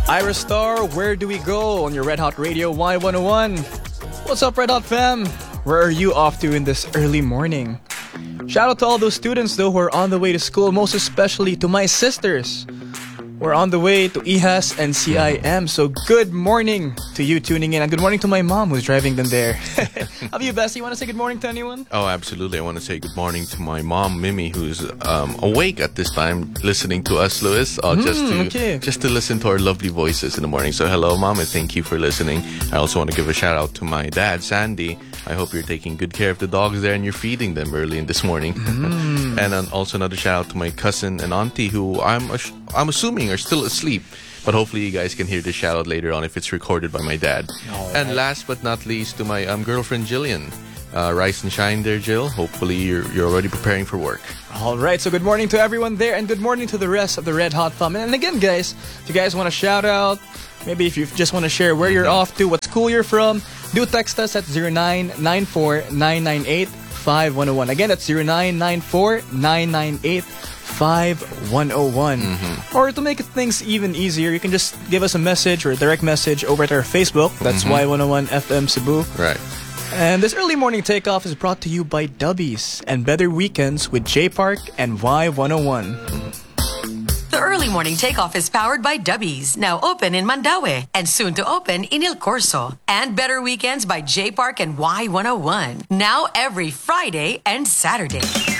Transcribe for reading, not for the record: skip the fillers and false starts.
Ira Star, Where Do We Go on your Red Hot Radio Y101. What's up, Red Hot fam? Where are you off to in this early morning? Shout out to all those students though who are on the way to school, most especially to my sisters. We're on the way to EHAS and CIM, so good morning to you tuning in, and good morning to my mom who's driving them there. How about you, Bessie? You want to say good morning to anyone? Oh, absolutely. I want to say good morning to my mom, Mimi, who's awake at this time, listening to us, Lewis, just to listen to our lovely voices in the morning. So hello, Mom, and thank you for listening. I also want to give a shout out to my dad, Sandy. I hope you're taking good care of the dogs there and you're feeding them early in this morning. And also another shout out to my cousin and auntie, who I'm assuming are still asleep. But hopefully you guys can hear this shout out later on if it's recorded by my dad. And last but not least to my girlfriend Jillian. Rise and shine there, Jill. Hopefully you're already preparing for work. All right, so good morning to everyone there, and good morning to the rest of the Red Hot fam. And again, guys, if you guys want to shout out, maybe if you just want to share where you're off to, what school you're from, do text us at 0994-998-5101. Again, that's 0994-998-5101. Or to make things even easier, you can just give us a message or a direct message over at our Facebook. That's Y101 FM Cebu. Right. And this early morning takeoff is brought to you by Dubbies and Better Weekends with J Park and Y101. The early morning takeoff is powered by Dubbies, now open in Mandaue and soon to open in Il Corso. And Better Weekends by J Park and Y101, now every Friday and Saturday.